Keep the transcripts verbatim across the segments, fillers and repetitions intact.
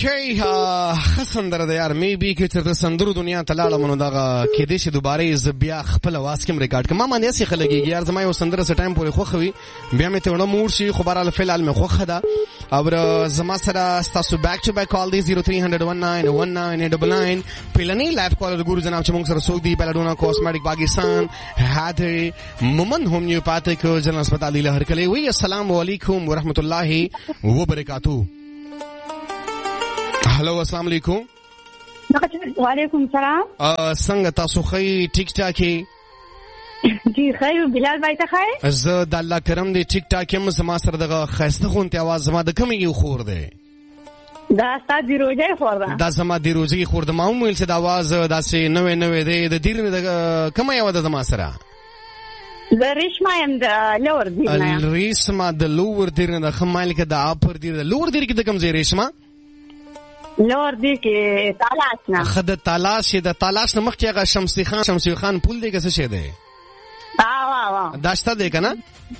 اوکې ها سندره ده یار مې بي کې تر سندرو دنیا ته لاړم نو دا کې دې شه دوباره ز بیا خپل واس کې ریکارډ کما ما نه سي خلګي یار زما یو سندره س ټایم پورې خوخوي بیا مې ته ونه مور شي خبر ال فعل مې خوخه ده او زما سره تاسو بیک ټو بیک کال دی zero three zero zero one nine one nine eight nine nine پلنې لایف کال ګورو جناب چې موږ سره سوق دی بلډونا کوسمیټک پاکستان هاته مومن هومیوپاتیک جنرال هسپتال دی لهر کلی وی السلام علیکم ورحمت الله وبرکاتہ. هلو السلام علیکم. وعلیکم السلام. څنګه تاسو خی ټیک ټاکي؟ جی خیر بلال بھائی ته خیر. زه د الله کرم دی ټیک ټاک یم. زما سره دغه خسته خونته आवाज زما د کومي خور دی؟ دا ستاسو دی روزي خور ده. دا زما دی روزي خور ده. ما ویل چې د आवाज داسې نوې نوې دی د دیر د کومه یو د زما سره؟ د ریشما یم د لور دیر نه. ریشما د لور دیر نه خمال کې د اپر دیر د لور دیر کې د کوم ځای ریشما؟ لور دی کې تالاش نه. خد تالاش د تالاش نه مخکې هغه شمسی خان شمسی خان پول دی څه شه دی؟ وا وا دا شته دی کنه؟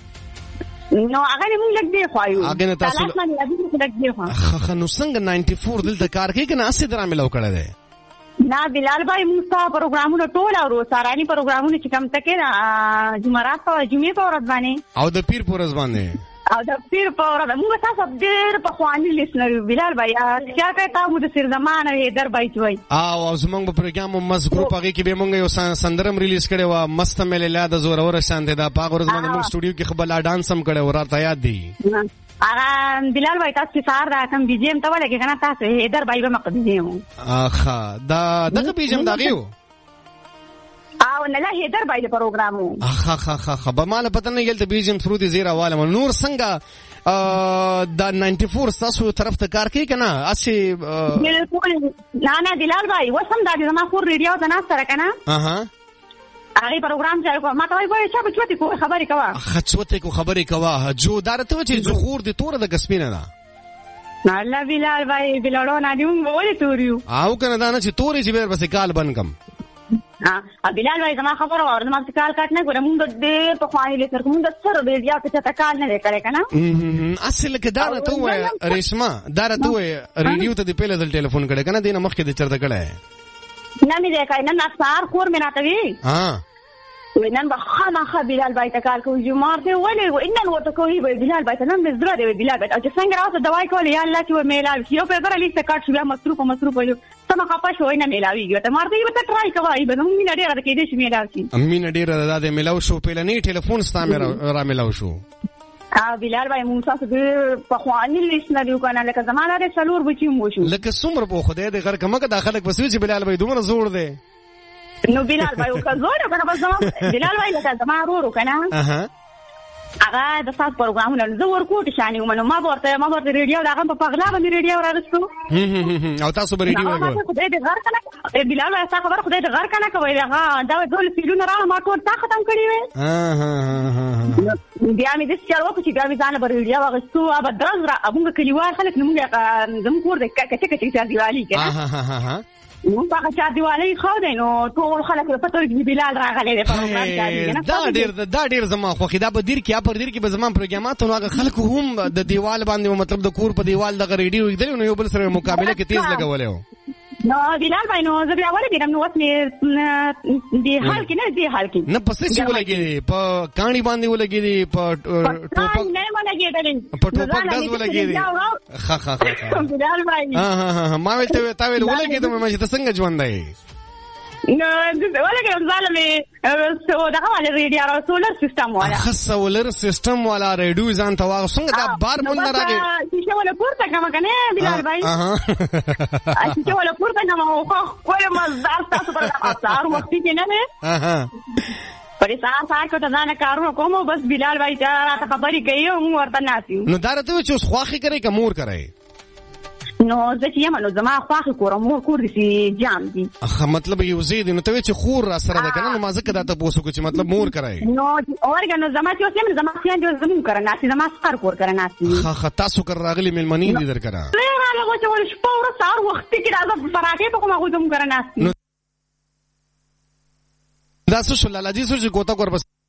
نو هغه موږ لګ دی خوایو. هغه نه تاسو لګ دی خو. خ نو څنګه ناینټي فور دلته کار کوي کنه اسی درا ملو کړه دی؟ نا بلال بھائی موږ تا پروګرامونه ټول او سارانی پروګرامونه چې کوم تکه جمعرات او جمعې په ورځ باندې او د پیر په ورځ باندې او د پیر په ورځ موږ تاسو ډېر په خواني لیسنر بلال بھائی چې کا ته مو د سر زمانه در بای چوي او زمونږ په پروګرام مس ګروپ هغه کې به مونږ یو سندرم ریلیز کړي و مست مل لا د زور اور شانته دا پاغ ورځ باندې موږ سټوډیو کې خبل ډانس هم کړي ورته یاد دی. اره بلال بھائی تاسو سار دا کوم بيجيم ته ولګي کنه تاسو در بای به مقدمه اخا دا دغه بيجيم دغیو او نه لا هیدر بای د پروګرامو اخا خا خا خا به مال پته نه ګل ته بيجيم ثرو دي زیرا والم نور څنګه دا ناینټي فور تاسو طرف ته کار کوي کنه اسی بالکل نه نه بلال بھائی وسم دا زما خور ریډیو ته نه سره کنه اها هغه پروګرام چالو ما ته وایي چې په چوتي کو خبرې کوا خچوته کو خبرې کوا جو دارته چې جوخور دي تور د کسبینه ده نه الله بلال بھائی بلالو نه دیوم ولې توریو او کنه دا نه چې تورې چې بیر بس کال بنکم ها بلال بھائی زما خبر اور زما کال کټ نه ګورم موږ دې په خواني لیکر کوم د سر ریډیو ته ته کال نه کړې کنه اصل کې دا ته وای ریشما دا ته وای ریډیو ته دې په لدل ټلیفون کړه کنه دینه مخ کې دې چرته کړه نه مې ده کای نن اثر خور مې راته وی ها نن به خامخا بلال بھائی ته کار کوي جمعه ته ولې نن ورته کوي بلال بھائی ته نن زړه دی بلال بھائی او چې څنګه راځه دوايي کولې یا الله چې میلاوي یو په بره لیست کارت شو بیا مصروف مصروف یو سم خپه شو نه میلاوي ته مرته به ته ټرای کوي به موږ نه ډیر کې دې شي میلاوي امین ډیر د میلاو شو په لنی ټلیفون ستا مې را میلاو شو ا بلال بھائی موږ تاسو د په خواني لیست نه دیو کنه لکه زمانه د څلور بچی مو شو لکه څومره په خدای دې غر کمه داخله بسوي چې بلال بھائی دومره زوړ دی نو بلال بھائی او کزور کنه بس بلال بھائی لکه زما ورو کنه اها هغه د تاسو پروګرامونه زه ورکوټ شانې ومنه ما ورته ما ورته ریډیو دا په پغلا باندې ریډیو راغستو او تاسو به ریډیو وګورئ خدای دې غر کنه بلال بھائی تاسو خبر خدای دې غر کنه کوي هغه دا ډول فیلونه را ما ټول تا ختم کړی وې ها ها بیا مې د چارو کو چې بیا مې ځان به ریډیو واغستو اب درز را ابونګه کلیوال خلک نو موږ زم کور دې کټه کټه چې دیوالي کنه ها ها ها نو هغه چې دیوالي خو دی نو ټول خلک په پټو کې بلال راغلی دی په پروګرام کې دا ډیر دا ډیر زما خو خدا به دیر کې پر دیر کې به زما پروګرامات نو هغه خلک هم د دیوال باندې مطلب د کور په دیوال د ریډیو یې نو یو بل سره مقابله کې تیز لګولې نو بلال بھائی نو زه بیا ولې دیم نو وسمه دی حال کې نه دی حال کې نه پسې چې ولګي په کاڼي باندې ولګي په ټوپک نه ولګي په ټوپک داس ولګي خا خا خا بلال بھائی ها ها ما ولته تا ویل ولګي ته ما چې څنګه ژوند دی نو ولګي ظالمي سو دغه ول ریډیو او سولر سیستم والا سولر سیستم والا ریډیو ځان ته واغ څنګه دا بار مون نه راغی چې ولا پورته کما کنه بلال بھائی اها چې ولا پورته کما خو کوم مزدار تاسو پر اثر وخت کې نه نه اها پرې سار سار کو ته ځان کارونه کوم بس بلال بھائی ته راته خبرې کوي او موږ ورته ناسیو نو دا راته چې اوس خواخي کوي کومور کوي نو زه چې یم نو زما خواخي کورم مور کور دي جام دي اخ مطلب یو زید نو ته چې خور را سره ده کنه نو ما زکه دا ته پوسو چې مطلب مور کوي نو اورګنو زما چې اوسم زما خیان دې زمون کرا ناسي زما سقر کور کرا ناسي خا خا تاسو کر راغلی ملمنی دي در کرا نه راغله چې ول شپه ور سار وخت کې راځه پراکې په کومه کوم کرا ناسي دا څه شو لالا جی سو چې کوتا کور بس